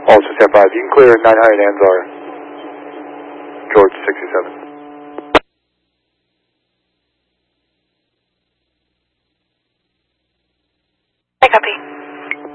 Also stand by. You can clear 900 Anzar. George 67. I copy.